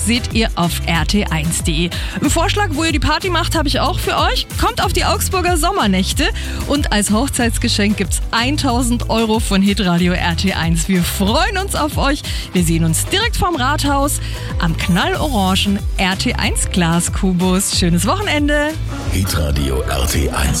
seht ihr auf rt1.de. Einen Vorschlag, wo ihr die Party macht, habe ich auch für euch. Kommt auf die Augsburger Sommernächte und als Hochzeitsgeschenk gibt's 1.000 € von Hitradio RT1. Wir freuen uns auf euch. Wir sehen uns direkt vorm Rathaus am knallorangen RT1 Glaskubus. Schönes Wochenende. Hitradio RT1.